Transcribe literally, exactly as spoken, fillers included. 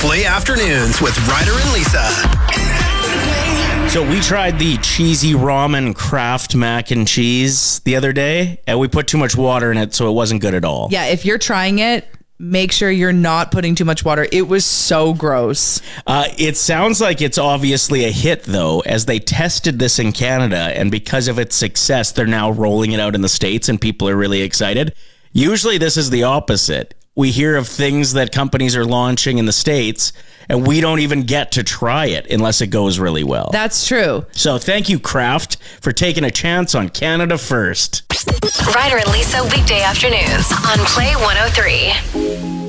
Flay Afternoons with Ryder and Lisa. So we tried the cheesy ramen Kraft mac and cheese the other day, and we put too much water in it, so it wasn't good at all. Yeah, if you're trying it, make sure you're not putting too much water. It was so gross. Uh, it sounds like it's obviously a hit, though, as they tested this in Canada, and because of its success, they're now rolling it out in the States, and people are really excited. Usually this is the opposite. We hear of things that companies are launching in the States, and we don't even get to try it unless it goes really well. That's true. So thank you, Kraft, for taking a chance on Canada first. Ryder and Lisa weekday afternoons on Play one oh three.